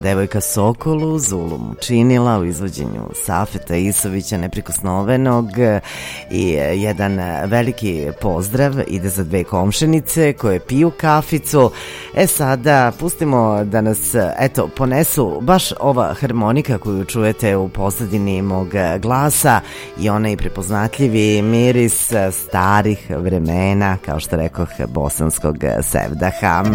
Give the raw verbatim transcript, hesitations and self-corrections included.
Devojka Sokolu, Zulum činila u izvođenju Safeta Isovića, neprikosnovenog, i jedan veliki pozdrav ide za dve komšenice koje piju kaficu. E sada pustimo da nas, eto, ponesu baš ova harmonika koju čujete u pozadini mog glasa i onaj prepoznatljivi miris starih vremena, kao što rekoh, bosanskog sevdaha.